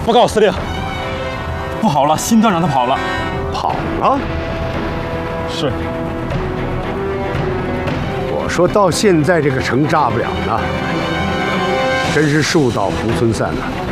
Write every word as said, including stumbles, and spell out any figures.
报告司令，不好了，新段长他跑了。 跑了？ 是。 我说到现在这个城炸不了呢，真是树倒猢狲散了。